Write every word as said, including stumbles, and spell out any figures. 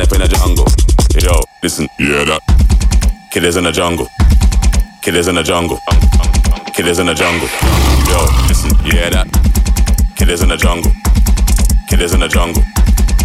Up in the jungle. Yo, listen, yeah that. Killers in the jungle. Killers in the jungle. Killers in the jungle. Yo, listen, yeah that. Killers in the jungle. Killers in the jungle.